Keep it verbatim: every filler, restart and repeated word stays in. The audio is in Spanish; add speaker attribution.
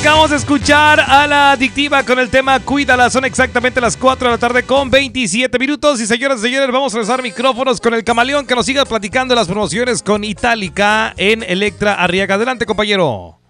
Speaker 1: Acabamos de escuchar a La Adictiva con el tema Cuídala. Son exactamente las cuatro de la tarde con veintisiete minutos. Y señoras y señores, vamos a rezar micrófonos con el Camaleón que nos siga platicando las promociones con Itálica en Electra Arriaga. Adelante, compañero.